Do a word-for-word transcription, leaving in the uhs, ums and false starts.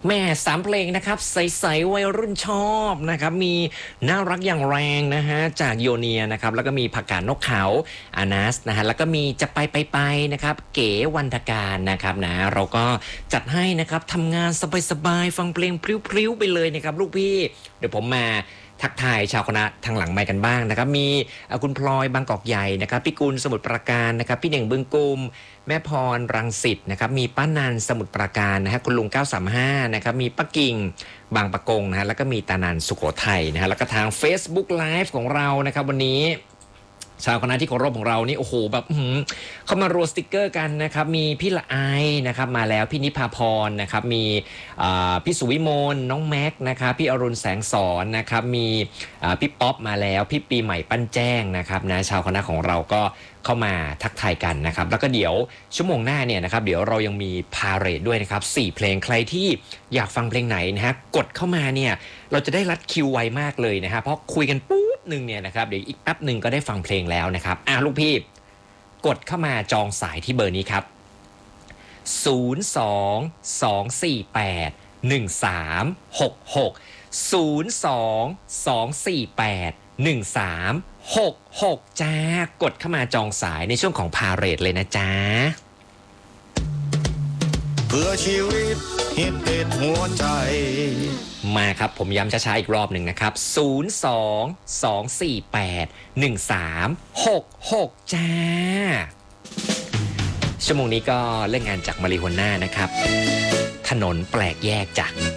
แม่สามเพลงนะครับใสๆวัยรุ่นชอบนะครับมีน่ารักอย่างแรงนะฮะจากโยเนียนะครับแล้วก็มีผักกาดนกเขาอานัสนะฮะแล้วก็มีจะไปไปไปนะครับเก๋วันทการนะครับนะเราก็จัดให้นะครับทำงานสบายๆฟังเพลงพริ้วๆไปเลยนะครับลูกพี่เดี๋ยวผมมาทักทายชาวคณะทางหลังไมค์กันบ้างนะครับมีคุณพลอยบางกอกใหญ่นะครับพี่กุลสมุทรปราการนะครับพี่เน่งบึงกุมแม่พรรังสิตนะครับมีป้านันสมุทรปราการนะฮะคุณลุงเก้าสามห้านะครับมีป้ากิ่งบางปะกงนะฮะแล้วก็มีตานันสุโขทัยนะฮะแล้วก็ทาง Facebook Live ของเรานะครับวันนี้ชาวคณะที่เคารพของเรานี่โอ้โหแบบเข้ามารัวสติกเกอร์กันนะครับมีพี่ละไอนะครับมาแล้วพี่นิพาพรนะครับมีพี่สุวิมลน้องแม็กนะครับพี่อรุณแสงสอนนะครับมีพี่ป๊อปมาแล้วพี่ปีใหม่ปั้นแจ้งนะครับนะชาวคณะของเราก็เข้ามาทักทายกันนะครับแล้วก็เดี๋ยวชั่วโมงหน้าเนี่ยนะครับเดี๋ยวเรายังมีพาเรดด้วยนะครับสี่เพลงใครที่อยากฟังเพลงไหนนะฮะกดเข้ามาเนี่ยเราจะได้รัดคิวไวมากเลยนะฮะเพราะคุยกันปุ๊บหนึ่งเนี่ยนะครับเดี๋ยวอีกแป๊บหนึ่งก็ได้ฟังเพลงแล้วนะครับอ่ะลูกพี่กดเข้ามาจองสายที่เบอร์นี้ครับศูนย์ สอง สอง สี่ แปด หนึ่ง สาม หก หก ศูนย์ สอง สอง สี่ แปด หนึ่ง สาม หก หกจ้ากดเข้ามาจองสายในช่วงของพาเรดเลยนะจ๊ะเพื่อชีวิตฮิตติดหัวใจมาครับผมย้ำช้าๆอีกรอบหนึ่งนะครับศูนย์ สอง สอง สี่ แปด หนึ่ง สาม หก หกจ้าชั่วโมงนี้ก็เล่นงานจากมาริโฮน่านะครับถนนแปลกแยกจ้ะ